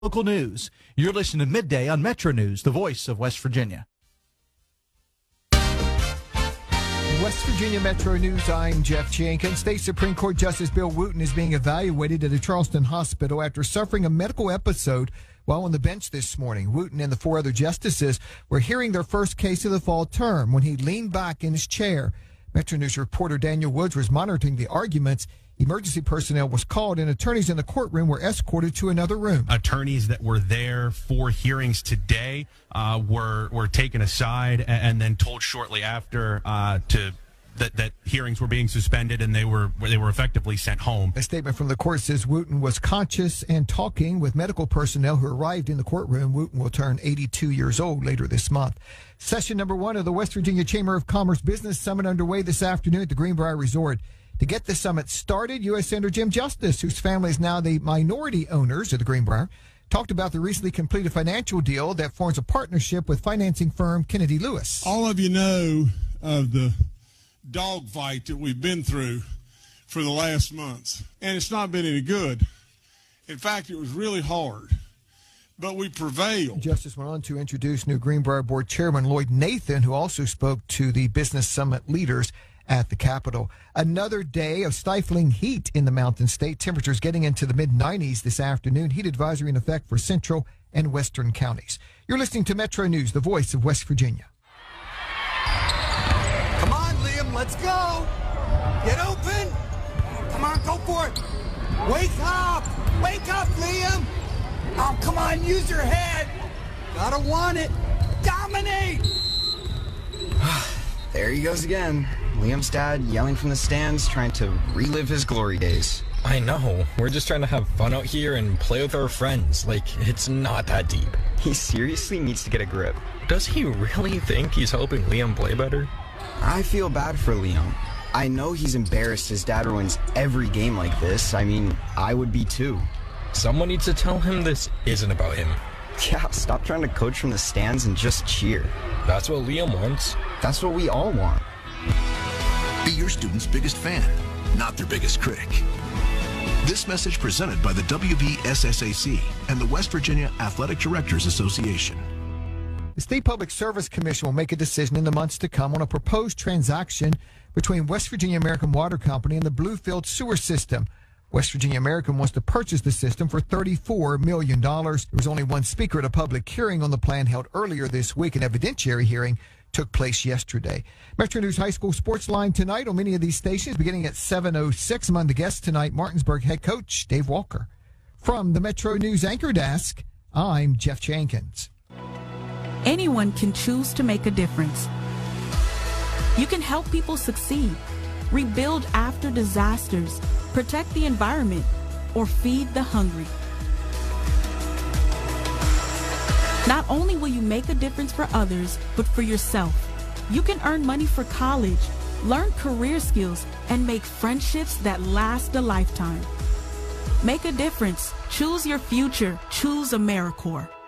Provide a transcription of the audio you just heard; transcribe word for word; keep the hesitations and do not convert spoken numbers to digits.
Local news. You're listening to Midday on Metro News, the voice of West Virginia. West Virginia Metro News, I'm Jeff Jenkins. State Supreme Court Justice Bill Wooten is being evaluated at a Charleston hospital after suffering a medical episode while on the bench this morning. Wooten and the four other justices were hearing their first case of the fall term when he leaned back in his chair. Metro News reporter Daniel Woods was monitoring the arguments. Emergency personnel was called and attorneys in the courtroom were escorted to another room. Attorneys that were there for hearings today uh, were were taken aside and, and then told shortly after uh, to that, that hearings were being suspended and they were they were effectively sent home. A statement from the court says Wooten was conscious and talking with medical personnel who arrived in the courtroom. Wooten will turn eighty-two years old later this month. Session number one of the West Virginia Chamber of Commerce Business Summit underway this afternoon at the Greenbrier Resort. To get the summit started, U S Senator Jim Justice, whose family is now the minority owners of the Greenbrier, talked about the recently completed financial deal that forms a partnership with financing firm Kennedy Lewis. All of you know of the dogfight that we've been through for the last months, and it's not been any good. In fact, it was really hard, but we prevailed. Justice went on to introduce new Greenbrier Board Chairman Lloyd Nathan, who also spoke to the Business Summit leaders at the Capitol. Another day of stifling heat in the Mountain State. Temperatures getting into the mid nineties this afternoon. Heat advisory in effect for central and western counties. You're listening to Metro News, the voice of West Virginia. Come on, Liam, let's go. Get open. Come on, go for it. Wake up. Wake up, Liam. Oh, come on, use your head. Gotta want it. Dominate. There he goes again. Liam's dad yelling from the stands, trying to relive his glory days. I know. We're just trying to have fun out here and play with our friends. Like, it's not that deep. He seriously needs to get a grip. Does he really think he's helping Liam play better? I feel bad for Liam. I know he's embarrassed his dad ruins every game like this. I mean, I would be too. Someone needs to tell him this isn't about him. Yeah, stop trying to coach from the stands and just cheer. That's what Liam wants. That's what we all want. Be your student's biggest fan, not their biggest critic. This message presented by the W V S S A C and the West Virginia Athletic Directors Association. The State Public Service Commission will make a decision in the months to come on a proposed transaction between West Virginia American Water Company and the Bluefield Sewer System. West Virginia American wants to purchase the system for thirty-four million dollars. There was only one speaker at a public hearing on the plan held earlier this week. An evidentiary hearing took place yesterday. Metro News High School Sports Line tonight on many of these stations beginning at seven oh six. Among the guests tonight, Martinsburg head coach Dave Walker. From the Metro News Anchor Desk, I'm Jeff Jenkins. Anyone can choose to make a difference. You can help people succeed, rebuild after disasters, protect the environment, or feed the hungry. Not only will you make a difference for others, but for yourself. You can earn money for college, learn career skills, and make friendships that last a lifetime. Make a difference. Choose your future. Choose AmeriCorps.